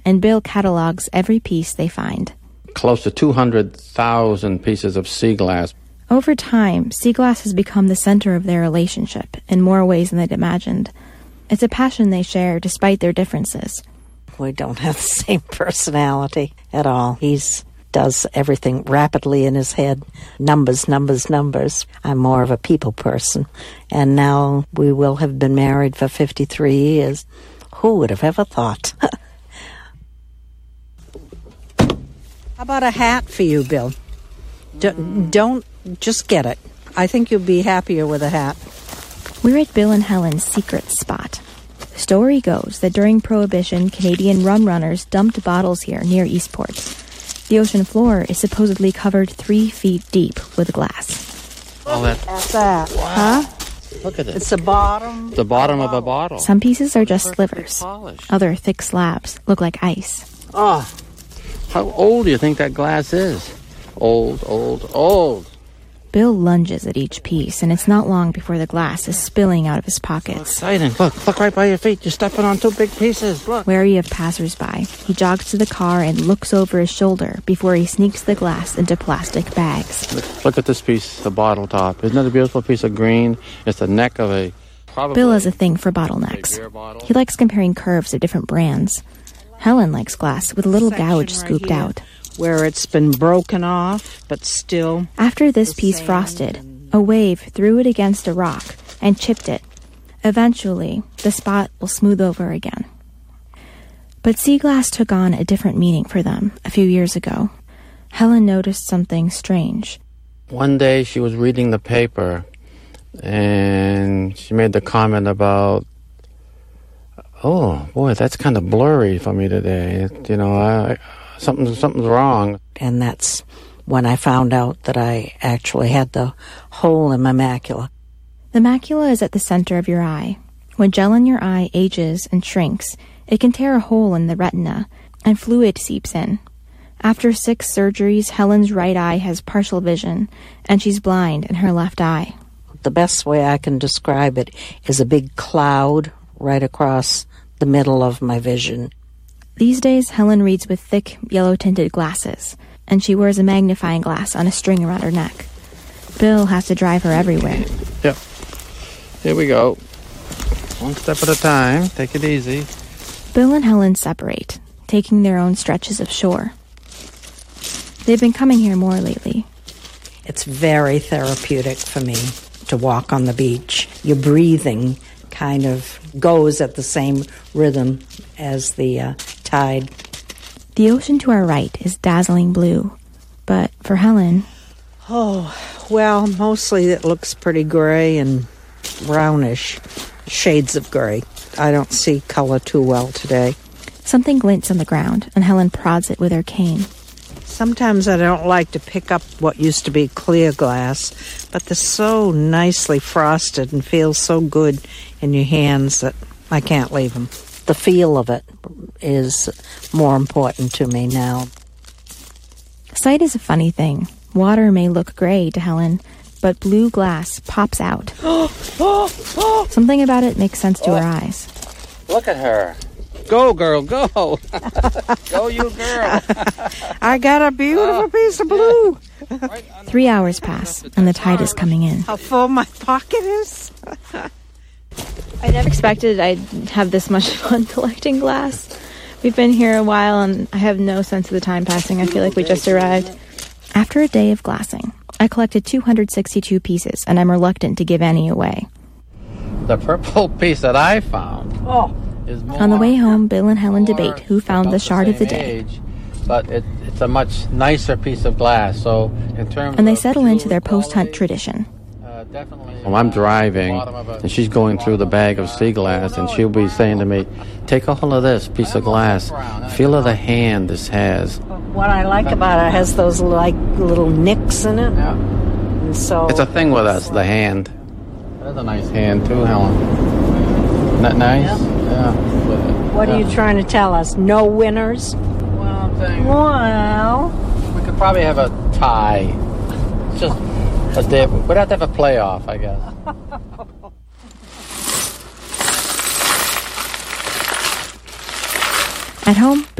and Bill catalogs every piece they find. Close to 200,000 pieces of sea glass. Over time, sea glass has become the center of their relationship in more ways than they'd imagined. It's a passion they share despite their differences. We don't have the same personality at all. He does everything rapidly in his head. Numbers, numbers, numbers. I'm more of a people person. And now we will have been married for 53 years. Who would have ever thought? How about a hat for you, Bill? Don't just get it. I think you'll be happier with a hat. We're at Bill and Helen's secret spot. The story goes that during Prohibition, Canadian rum runners dumped bottles here near Eastport. The ocean floor is supposedly covered 3 feet deep with glass. Oh, That's that. Wow. Huh? Look at it. It's the bottom. The bottom of a bottle. Some pieces are just slivers. Polished. Other thick slabs look like ice. Oh, How old do you think that glass is? Old, old, old. Bill lunges at each piece, and it's not long before the glass is spilling out of his pockets. Exciting. Look right by your feet. You're stepping on 2 big pieces. Look. Wary of passersby, he jogs to the car and looks over his shoulder before he sneaks the glass into plastic bags. Look at this piece, the bottle top. Isn't that a beautiful piece of green? It's the neck of a... Bill has a thing for bottlenecks. He likes comparing curves of different brands. Helen likes glass with a little gouge scooped out. where it's been broken off, but still... After this piece frosted, a wave threw it against a rock and chipped it. Eventually, the spot will smooth over again. But sea glass took on a different meaning for them a few years ago. Helen noticed something strange. One day she was reading the paper, and she made the comment about, oh, boy, that's kind of blurry for me today. Something's wrong. And that's when I found out that I actually had the hole in my macula. The macula is at the center of your eye. When gel in your eye ages and shrinks, it can tear a hole in the retina, and fluid seeps in. After 6 surgeries, Helen's right eye has partial vision, and she's blind in her left eye. The best way I can describe it is a big cloud right across the middle of my vision. These days, Helen reads with thick, yellow-tinted glasses, and she wears a magnifying glass on a string around her neck. Bill has to drive her everywhere. Yep. Here we go. One step at a time. Take it easy. Bill and Helen separate, taking their own stretches of shore. They've been coming here more lately. It's very therapeutic for me to walk on the beach. Your breathing kind of goes at the same rhythm as the tide. The ocean to our right is dazzling blue, but for Helen... Oh, well, mostly it looks pretty gray and brownish, shades of gray. I don't see color too well today. Something glints on the ground, and Helen prods it with her cane. Sometimes I don't like to pick up what used to be clear glass, but they're so nicely frosted and feel so good in your hands that I can't leave them. The feel of it is more important to me now. Sight is a funny thing. Water may look gray to Helen, but blue glass pops out. Something about it makes sense to her eyes. Look at her. Go, girl, go. Go, you girl. I got a beautiful piece of blue. 3 hours pass, and the tide is coming in. How full my pocket is. I never expected I'd have this much fun collecting glass. We've been here a while, and I have no sense of the time passing. I feel like we just arrived. After a day of glassing, I collected 262 pieces, and I'm reluctant to give any away. The purple piece that I found is more... On the way home, Bill and Helen debate who found the shard of the day. But it's a much nicer piece of glass, so in terms and they settle into their post-hunt tradition. Definitely. Well, I'm driving, and she's going through the bag of sea glass, and she'll be saying to me, take a hold of this piece of glass. Feel of the hand this has. What I like about it has those like little nicks in it. Yeah. And so it's a thing with us, the hand. That's a nice hand too, Helen. Isn't that nice? Yeah. What are you trying to tell us? No winners? Well, I'm saying... Well... We could probably have a tie. Just a day. We'd have to have a playoff, I guess. At home,